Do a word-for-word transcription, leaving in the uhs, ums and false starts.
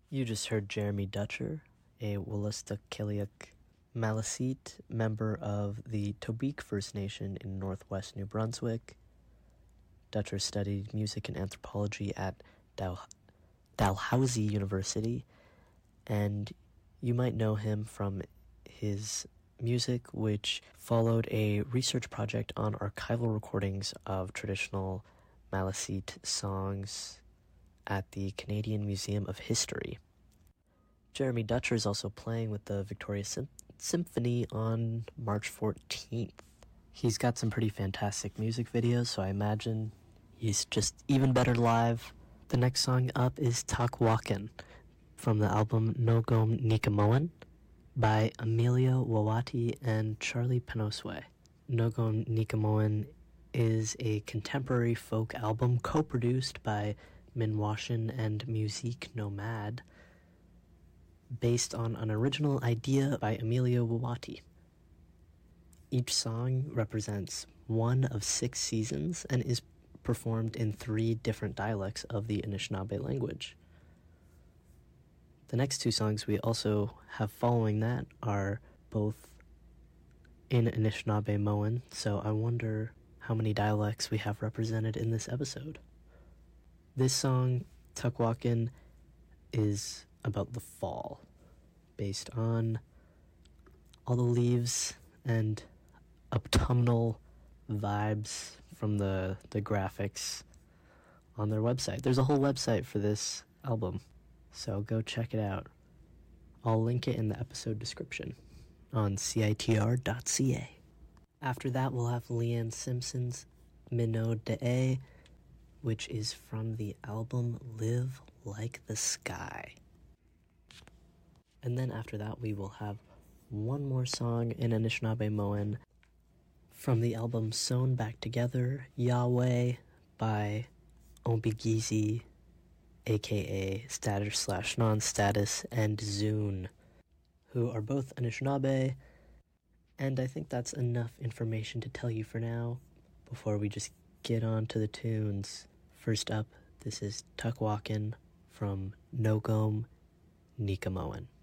You just heard Jeremy Dutcher, a Wolastoqiyik Maliseet member of the Tobique First Nation in northwest New Brunswick. Dutcher studied music and anthropology at Dal- Dalhousie University, and you might know him from his music, which followed a research project on archival recordings of traditional Maliseet songs at the Canadian Museum of History. Jeremy Dutcher is also playing with the Victoria Sym- Symphony on March fourteenth. He's got some pretty fantastic music videos, so I imagine he's just even better live. The next song up is Takwakin from the album Nogom Nikamoan by Amelia Wawati and Charlie Penosway. Nogom Nikamoan is a contemporary folk album co-produced by Minwashin and Musique Nomad, based on an original idea by Amelia Wawati. Each song represents one of six seasons and is performed in three different dialects of the Anishinaabe language. The next two songs we also have following that are both in Anishinaabe-Moan, so I wonder how many dialects we have represented in this episode. This song, Takwakin, is about the fall, based on all the leaves and autumnal vibes from the, the graphics on their website. There's a whole website for this album, so go check it out. I'll link it in the episode description on C I T R dot C A. After that, we'll have Leanne Simpson's Minot De'e, which is from the album Live Like the Sky. And then after that, we will have one more song in Anishinaabe-Moan from the album Sewn Back Together, Yahweh, by Ombigizi, aka Status slash Non-Status, and Zune, who are both Anishinaabe, and I think that's enough information to tell you for now, before we just get on to the tunes. First up, this is Takwakin from Nogom Nikamoan.